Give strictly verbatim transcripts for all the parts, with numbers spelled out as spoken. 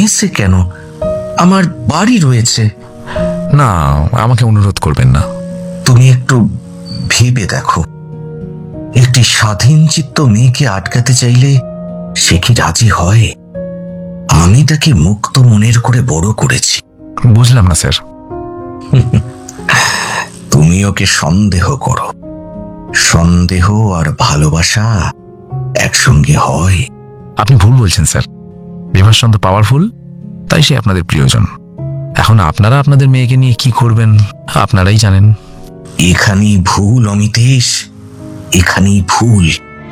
মেসে কেন? আমার বাড়ি রয়েছে। না, আমাকে অনুরোধ করবেন না। তুমি একটু ভেবে দেখো, একটি স্বাধীন চিত্ত মেয়েকে আটকাতে চাইলে সে কি রাজি হয়? আমি তাকে মুক্ত মনের করে বড় করেছি। বুঝলাম না স্যার। তুমি ওকে সন্দেহ করো। সন্দেহ আর ভালোবাসা একসঙ্গে হয়। আপনি ভুল বলছেন স্যার। বিভাসচন্দ্র পাওয়ারফুল, তাই সে আপনাদের প্রিয়জন। এখন আপনারা আপনাদের মেয়েকে নিয়ে কি করবেন আপনারাই জানেন। এখানেই ভুল অমিতেশ, এখানেই ভুল।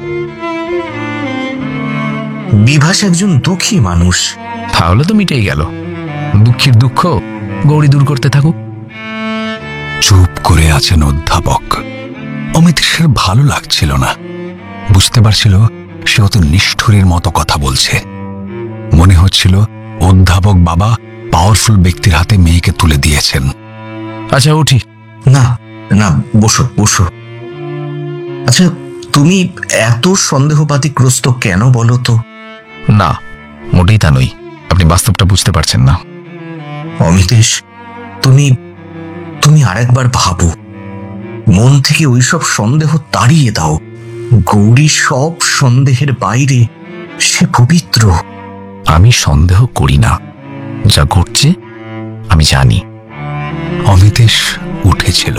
বিভাস একজন দুঃখী মানুষ। তাহলে তো মিটেই গেল। দুঃখীর দুঃখ গৌরী দূর করতে থাকুক। চুপ করে আছেন অধ্যাপক। অমিতেশের ভালো লাগছিল না। বুঝতে পারছিল সে অত নিষ্ঠুরের মতো কথা বলছে। মনে হচ্ছিল অধ্যাপক বাবা পাওয়ারফুল ব্যক্তির হাতে মেয়েকে তুলে দিয়েছেন। আচ্ছা উঠি। না না, বসো বসো। আচ্ছা, তুমি এত সন্দেহবাদীগ্রস্ত কেন বলো তো? না, মোটেই তা নই। আপনি বাস্তবটা বুঝতে পারছেন না। অমিতেশ, তুমি তুমি আরেকবার ভাবো। মন থেকে ওইসব সন্দেহ তাড়িয়ে দাও। গৌরী সব সন্দেহের বাইরে, সে পবিত্র। আমি সন্দেহ করি না, যা ঘটছে আমি জানি। অমিতেশ উঠেছিল।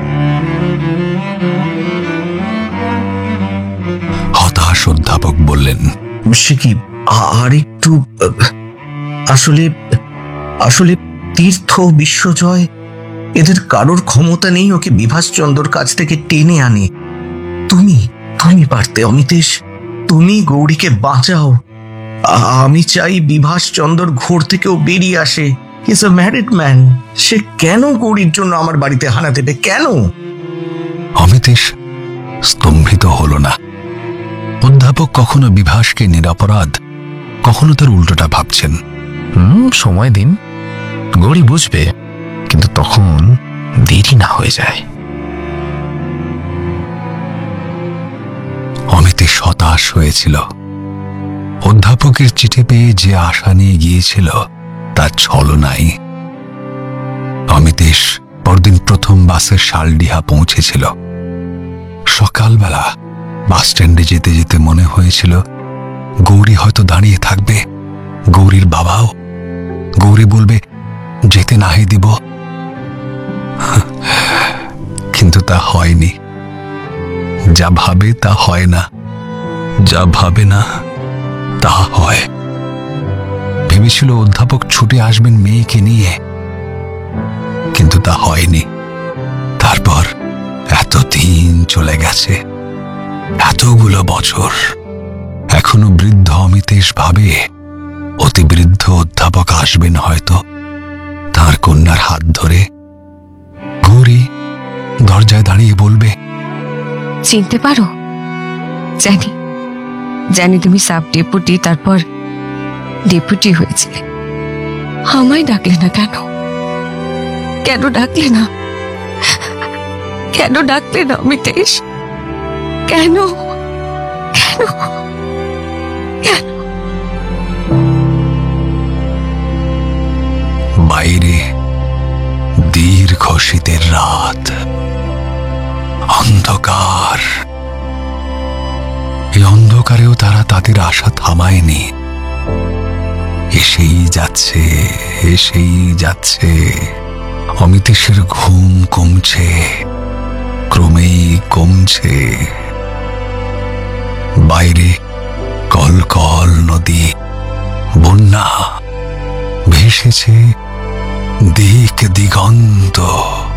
হতাশ অধ্যাপক বললেন, সে কি আর একটু? আসলে আসলে তীর্থ, বিশ্বজয়, এদের কারোর ক্ষমতা নেই ওকে বিভাসচন্দ্রর কাছ থেকে টেনে আনে। তুমি তুমি পারতে অমিতেশ। তুমি গৌরীকে বাঁচাও। আমি চাই বিভাসচন্দ্রর ঘোর থেকেও বেরিয়ে আসে। He is a married man. সে কেন গৌরীর জন্য আমার বাড়িতে হানা দেবে? কেন? অমিতেশ স্তম্ভিত হল না। অধ্যাপক কখনো বিভাসকে নিরপরাধ, কখনো তার উল্টোটা ভাবছেন। হুম সময় দিন, গৌরী বুঝবে, কিন্তু তখন দেরি না হয়ে যায়। অমিতেশ হতাশ হয়েছিল। অধ্যাপকের চিঠি পেয়ে যে আশা নিয়ে গিয়েছিল তার ছলনাই। অমিতেশ পরদিন প্রথম বাসের শালডিহা পৌঁছেছিল। সকালবেলা বাস স্ট্যান্ডে যেতে যেতে মনে হয়েছিল গৌরী হয়তো দাঁড়িয়ে থাকবে, গৌরীর বাবাও। গৌরী বলবে, যেতে নাহি দিব। কিন্তু তা হয়নি। যা ভাবে তা হয় না, যা ভাবে না তা হয়। ভেবেছিল অধ্যাপক ছুটে আসবেন মেয়েকে নিয়ে, কিন্তু তা হয়নি। তারপর এত দিন চলে গেছে, এতগুলো বছর। এখনো বৃদ্ধ অমিতেশ ভাবে অতি বৃদ্ধ অধ্যাপক আসবেন হয়তো তার কন্যার হাত ধরে। গৌরী দরজায় দাঁড়িয়ে বলবে, চিনতে পারো? জানি জানি তুমি সাব ডেপুটি, তারপর ডেপুটি হয়েছে। আমায় ডাকলে না কেন? কেন ডাকলে না? কেন ডাকলে না অমিতেশ? কেন কেন কেন? বাইরে দীর্ঘ শীতের রাত, অন্ধকার। এই অন্ধকারেও তারা তাদের আশা থামায়নি। এসেই যাচ্ছে, এসেই যাচ্ছে। অমিতেশের ঘুম কমছে, ক্রমেই কমছে। বাইরে কলকল নদী, বন্যা ভেসেছে দিক দিগন্ত।